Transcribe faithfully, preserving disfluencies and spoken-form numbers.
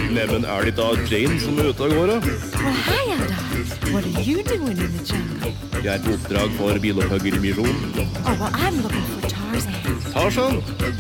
Neimen, er det da Jane som er ute og går, da? Well, hi, Eldar. What are you doing in the jungle? Jeg er på oppdrag for Bilopphuggermisjonen. Oh, well, I'm looking for Tarzan. Tarzan?